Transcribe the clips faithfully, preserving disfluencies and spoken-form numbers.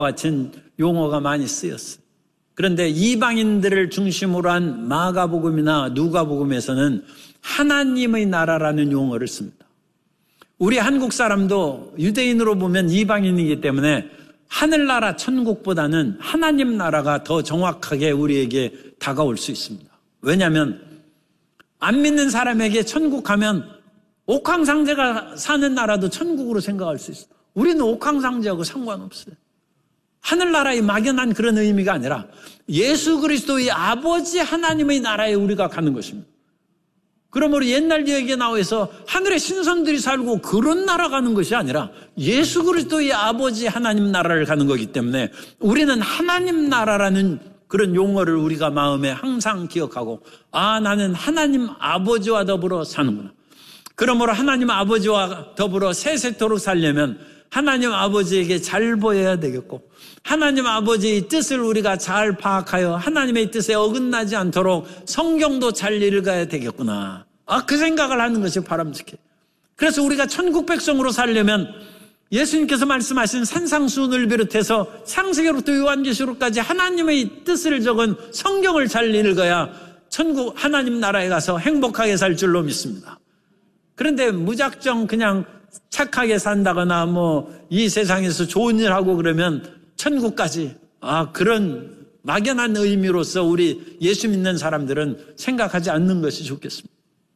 같은 용어가 많이 쓰였어요. 그런데 이방인들을 중심으로 한 마가복음이나 누가복음에서는 하나님의 나라라는 용어를 씁니다. 우리 한국 사람도 유대인으로 보면 이방인이기 때문에 하늘나라 천국보다는 하나님 나라가 더 정확하게 우리에게 다가올 수 있습니다. 왜냐하면 안 믿는 사람에게 천국 가면 옥황상제가 사는 나라도 천국으로 생각할 수 있어요. 우리는 옥황상제하고 상관없어요. 하늘나라의 막연한 그런 의미가 아니라 예수 그리스도의 아버지 하나님의 나라에 우리가 가는 것입니다. 그러므로 옛날 얘기에 나와서 하늘에 신선들이 살고 그런 나라 가는 것이 아니라 예수 그리스도의 아버지 하나님 나라를 가는 거기 때문에 우리는 하나님 나라라는 그런 용어를 우리가 마음에 항상 기억하고, 아, 나는 하나님 아버지와 더불어 사는구나. 그러므로 하나님 아버지와 더불어 세세토록 살려면 하나님 아버지에게 잘 보여야 되겠고, 하나님 아버지의 뜻을 우리가 잘 파악하여 하나님의 뜻에 어긋나지 않도록 성경도 잘 읽어야 되겠구나. 아, 그 생각을 하는 것이 바람직해. 그래서 우리가 천국 백성으로 살려면 예수님께서 말씀하신 산상수훈을 비롯해서 창세기로부터 요한계시록까지 하나님의 뜻을 적은 성경을 잘 읽어야 천국 하나님 나라에 가서 행복하게 살 줄로 믿습니다. 그런데 무작정 그냥 착하게 산다거나 뭐 이 세상에서 좋은 일 하고 그러면 천국까지, 아, 그런 막연한 의미로서 우리 예수 믿는 사람들은 생각하지 않는 것이 좋겠습니다.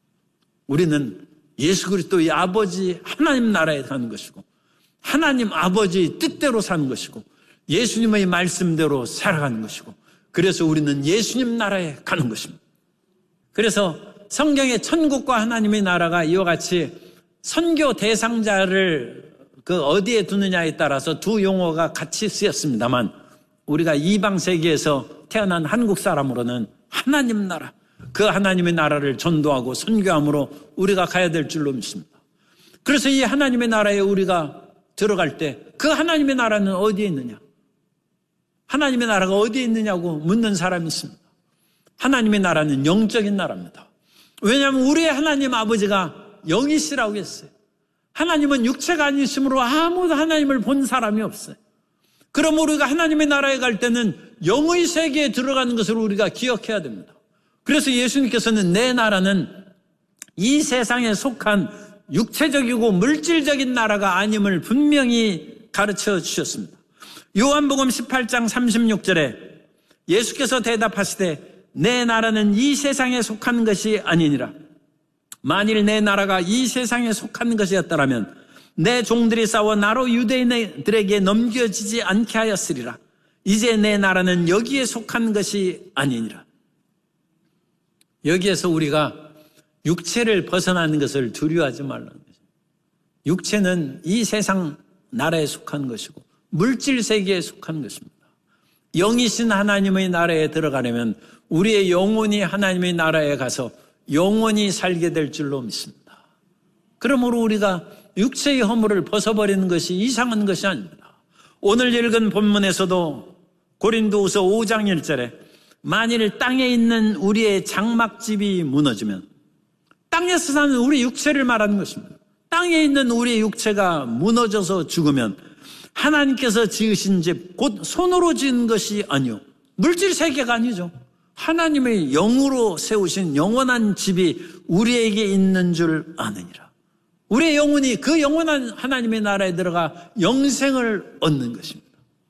우리는 예수 그리스도의 아버지 하나님 나라에 가는 것이고, 하나님 아버지의 뜻대로 사는 것이고, 예수님의 말씀대로 살아가는 것이고, 그래서 우리는 예수님 나라에 가는 것입니다. 그래서 성경의 천국과 하나님의 나라가 이와 같이 선교 대상자를 그 어디에 두느냐에 따라서 두 용어가 같이 쓰였습니다만, 우리가 이방 세계에서 태어난 한국 사람으로는 하나님 나라, 그 하나님의 나라를 전도하고 선교함으로 우리가 가야 될 줄로 믿습니다. 그래서 이 하나님의 나라에 우리가 들어갈 때 그 하나님의 나라는 어디에 있느냐? 하나님의 나라가 어디에 있느냐고 묻는 사람이 있습니다. 하나님의 나라는 영적인 나라입니다. 왜냐하면 우리의 하나님 아버지가 영이시라고 했어요. 하나님은 육체가 아니시므로 아무도 하나님을 본 사람이 없어요. 그럼 우리가 하나님의 나라에 갈 때는 영의 세계에 들어가는 것을 우리가 기억해야 됩니다. 그래서 예수님께서는 내 나라는 이 세상에 속한 육체적이고 물질적인 나라가 아님을 분명히 가르쳐 주셨습니다. 요한복음 십팔 장 삼십육 절에 예수께서 대답하시되 내 나라는 이 세상에 속한 것이 아니니라. 만일 내 나라가 이 세상에 속한 것이었더라면 내 종들이 싸워 나로 유대인들에게 넘겨지지 않게 하였으리라. 이제 내 나라는 여기에 속한 것이 아니니라. 여기에서 우리가 육체를 벗어나는 것을 두려워하지 말라는 거죠. 육체는 이 세상 나라에 속한 것이고 물질 세계에 속한 것입니다. 영이신 하나님의 나라에 들어가려면 우리의 영혼이 하나님의 나라에 가서 영원히 살게 될 줄로 믿습니다. 그러므로 우리가 육체의 허물을 벗어버리는 것이 이상한 것이 아닙니다. 오늘 읽은 본문에서도 고린도후서 오 장 일 절에 만일 땅에 있는 우리의 장막집이 무너지면, 땅에서 사는 우리 육체를 말하는 것입니다. 땅에 있는 우리의 육체가 무너져서 죽으면 하나님께서 지으신 집, 곧 손으로 지은 것이 아니요, 물질 세계가 아니죠. 하나님의 영으로 세우신 영원한 집이 우리에게 있는 줄 아느니라. 우리의 영혼이 그 영원한 하나님의 나라에 들어가 영생을 얻는 것입니다.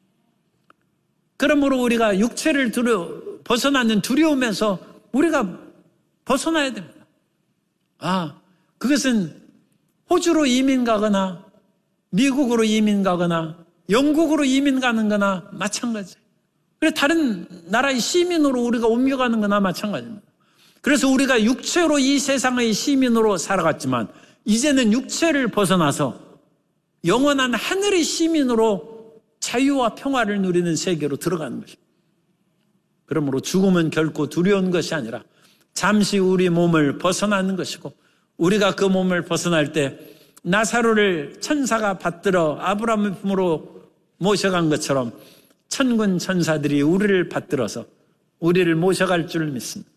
그러므로 우리가 육체를 두려, 벗어나는 두려움에서 우리가 벗어나야 됩니다. 아, 그것은 호주로 이민 가거나 미국으로 이민 가거나 영국으로 이민 가는 거나 마찬가지예요. 그래, 다른 나라의 시민으로 우리가 옮겨가는 거나 마찬가지입니다. 그래서 우리가 육체로 이 세상의 시민으로 살아갔지만 이제는 육체를 벗어나서 영원한 하늘의 시민으로 자유와 평화를 누리는 세계로 들어가는 것입니다. 그러므로 죽음은 결코 두려운 것이 아니라 잠시 우리 몸을 벗어나는 것이고, 우리가 그 몸을 벗어날 때 나사로를 천사가 받들어 아브라함의 품으로 모셔간 것처럼 천군 천사들이 우리를 받들어서 우리를 모셔갈 줄 믿습니다.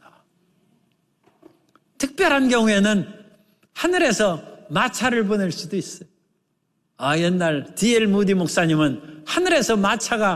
특별한 경우에는 하늘에서 마차를 보낼 수도 있어요. 아, 옛날 디엘 무디 목사님은 하늘에서 마차가